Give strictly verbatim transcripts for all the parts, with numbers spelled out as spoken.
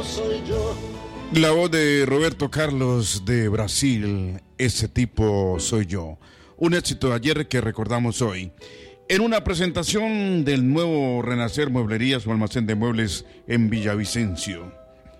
soy yo. La voz de Roberto Carlos de Brasil, ese tipo soy yo. Un éxito de ayer que recordamos hoy. En una presentación del nuevo Renacer Mueblerías o Almacén de Muebles en Villavicencio.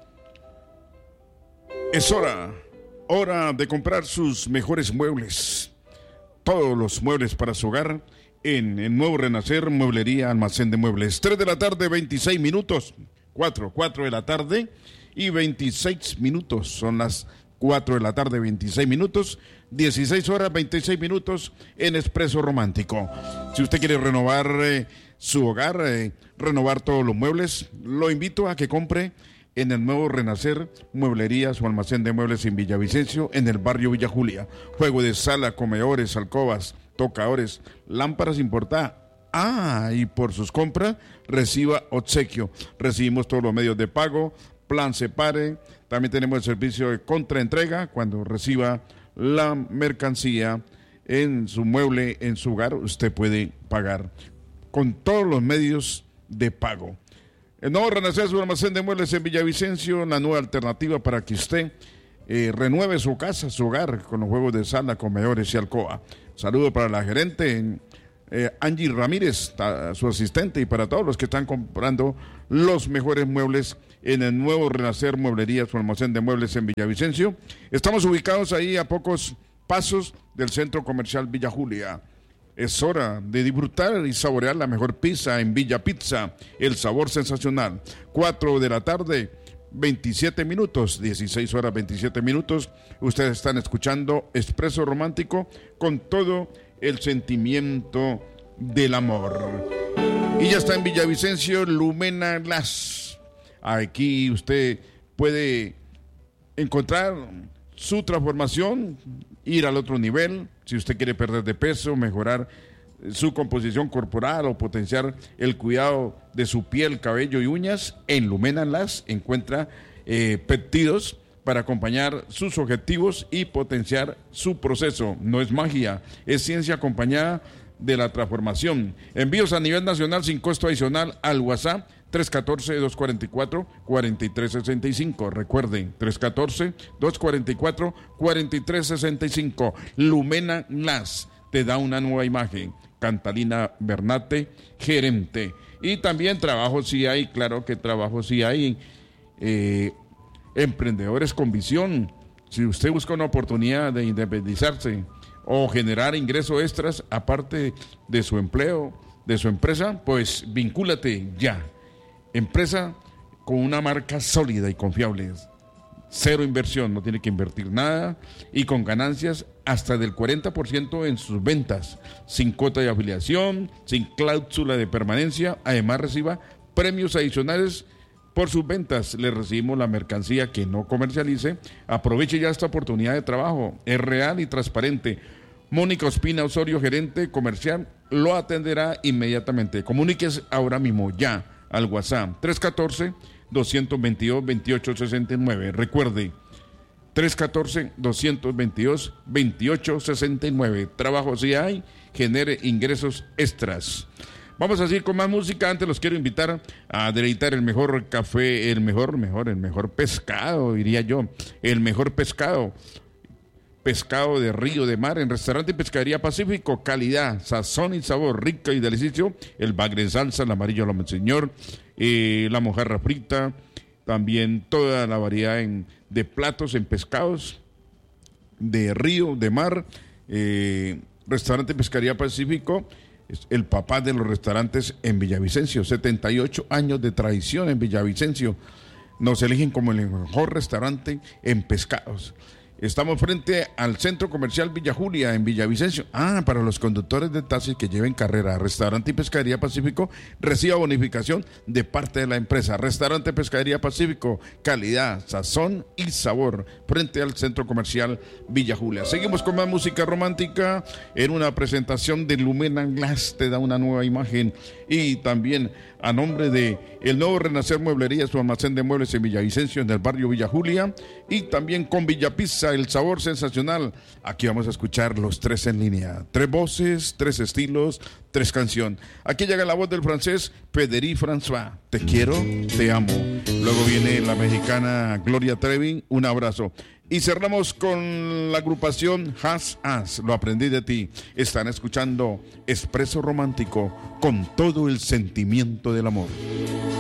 Es hora, hora de comprar sus mejores muebles. Todos los muebles para su hogar en el nuevo Renacer Mueblería Almacén de Muebles. tres de la tarde, veintiséis minutos. cuatro, cuatro de la tarde y veintiséis minutos. Son las cuatro de la tarde, veintiséis minutos. dieciséis horas, veintiséis minutos en Expreso Romántico. Si usted quiere renovar eh, su hogar, eh, renovar todos los muebles, lo invito a que compre en el nuevo Renacer Mueblerías o Almacén de Muebles en Villavicencio, en el barrio Villa Julia. Juego de sala, comedores, alcobas, tocadores, lámparas importadas. Ah, y por sus compras reciba obsequio. Recibimos todos los medios de pago, plan separe. También tenemos el servicio de contraentrega cuando reciba la mercancía en su mueble, en su hogar. Usted puede pagar con todos los medios de pago. El nuevo Renacer su almacén de muebles en Villavicencio, la nueva alternativa para que usted eh, renueve su casa, su hogar, con los juegos de sala, comedores y alcoba. Saludo para la gerente eh, Angie Ramírez, ta, su asistente, y para todos los que están comprando los mejores muebles en el nuevo Renacer Mueblerías su almacén de muebles en Villavicencio. Estamos ubicados ahí a pocos pasos del Centro Comercial Villa Julia. Es hora de disfrutar y saborear la mejor pizza en Villa Pizza, el sabor sensacional. cuatro de la tarde, veintisiete minutos, dieciséis horas, veintisiete minutos. Ustedes están escuchando Expreso Romántico con todo el sentimiento del amor. Y ya está en Villavicencio Lumena Glass. Aquí usted puede encontrar su transformación, ir al otro nivel. Si usted quiere perder de peso, mejorar su composición corporal o potenciar el cuidado de su piel, cabello y uñas, en Lumena Glass encuentra eh, péptidos para acompañar sus objetivos y potenciar su proceso. No es magia, es ciencia acompañada de la transformación. Envíos a nivel nacional sin costo adicional al WhatsApp tres uno cuatro, dos cuatro cuatro, cuatro tres seis cinco. Recuerden, tres uno cuatro, dos cuatro cuatro, cuatro tres seis cinco. Lumena Glass te da una nueva imagen. Catalina Bernate, gerente. Y también trabajo sí hay, claro que trabajo sí hay. Eh, emprendedores con visión. Si usted busca una oportunidad de independizarse o generar ingresos extras aparte de su empleo, de su empresa, pues vincúlate ya. Empresa con una marca sólida y confiable. Cero inversión, no tiene que invertir nada y con ganancias hasta del cuarenta por ciento en sus ventas, sin cuota de afiliación, sin cláusula de permanencia. Además reciba premios adicionales por sus ventas. Le recibimos la mercancía que no comercialice. Aproveche ya esta oportunidad de trabajo, es real y transparente. Mónica Ospina Osorio, gerente comercial, lo atenderá inmediatamente. Comuníquese ahora mismo ya al WhatsApp tres uno cuatro, dos dos dos, veintiocho sesenta y nueve. Recuerde, tres uno cuatro, dos dos dos, veintiocho sesenta y nueve. Trabajo si hay, genere ingresos extras. Vamos a seguir con más música. Antes los quiero invitar a deleitar el mejor café, el mejor, mejor, el mejor pescado, diría yo, el mejor pescado. Pescado de río, de mar, en Restaurante y Pescadería Pacífico, calidad, sazón y sabor, rico y delicioso. El bagre en salsa, el amarillo al monseñor, eh, la mojarra frita, también toda la variedad en, de platos en pescados, de río, de mar. Eh, Restaurante y Pescadería Pacífico, es el papá de los restaurantes en Villavicencio, setenta y ocho años de tradición en Villavicencio. Nos eligen como el mejor restaurante en pescados. Estamos frente al Centro Comercial Villa Julia en Villavicencio. Ah, para los conductores de taxis que lleven carrera, Restaurante y Pescadería Pacífico, reciba bonificación de parte de la empresa. Restaurante y Pescadería Pacífico, calidad, sazón y sabor, frente al Centro Comercial Villa Julia. Seguimos con más música romántica en una presentación de Lumena Glass, te da una nueva imagen. Y también a nombre de el nuevo Renacer Mueblería, su almacén de muebles en Villavicencio, en el barrio Villa Julia, y también con Villa Pizza, música, el sabor sensacional. Aquí vamos a escuchar los tres en línea. Tres voces, tres estilos, tres canciones. Aquí llega la voz del francés Federic François. Te quiero, te amo. Luego viene la mexicana Gloria Trevi. Un abrazo. Y cerramos con la agrupación Has As, Lo aprendí de ti. Están escuchando Expreso Romántico con todo el sentimiento del amor.